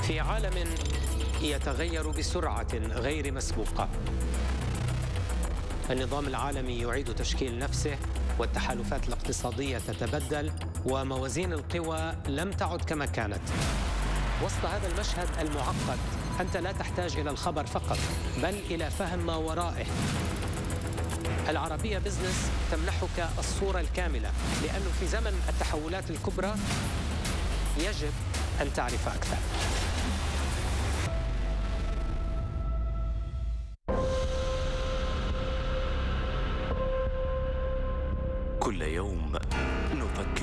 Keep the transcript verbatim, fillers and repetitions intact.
في عالم يتغير بسرعة غير مسبوقة، النظام العالمي يعيد تشكيل نفسه، والتحالفات الاقتصادية تتبدل، وموازين القوى لم تعد كما كانت. وسط هذا المشهد المعقد أنت لا تحتاج إلى الخبر فقط، بل إلى فهم ما ورائه. العربية بزنس تمنحك الصورة الكاملة، لأنه في زمن التحولات الكبرى يجب أن تعرف أكثر. كل يوم